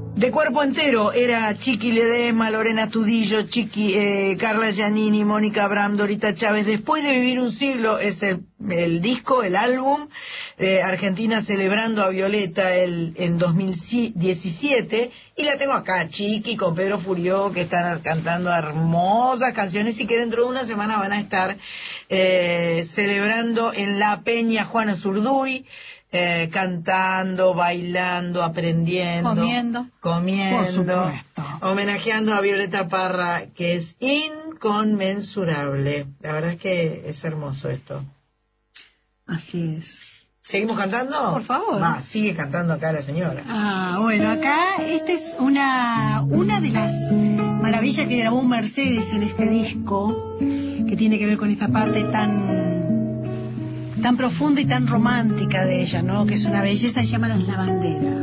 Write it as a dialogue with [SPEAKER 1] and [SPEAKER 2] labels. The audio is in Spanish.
[SPEAKER 1] De cuerpo entero era Chiqui Ledesma, Lorena Tudillo, Carla Giannini, Mónica Abraham, Dorita Chávez. Después de vivir un siglo es el disco, el álbum, Argentina celebrando a Violeta en 2017. Y la tengo acá, Chiqui, con Pedro Furió, que están cantando hermosas canciones y que dentro de una semana van a estar celebrando en La Peña Juana Zurduy. Cantando, bailando, aprendiendo, comiendo,
[SPEAKER 2] por supuesto,
[SPEAKER 1] homenajeando a Violeta Parra, que es inconmensurable. La verdad es que es hermoso esto.
[SPEAKER 2] Así es.
[SPEAKER 1] ¿Seguimos cantando?
[SPEAKER 2] Por favor.
[SPEAKER 1] Va, sigue cantando acá la señora.
[SPEAKER 2] Bueno, acá esta es una de las maravillas que grabó Mercedes en este disco, que tiene que ver con esta parte tan profunda y tan romántica de ella, ¿no? Que es una belleza, se llama Las Lavanderas.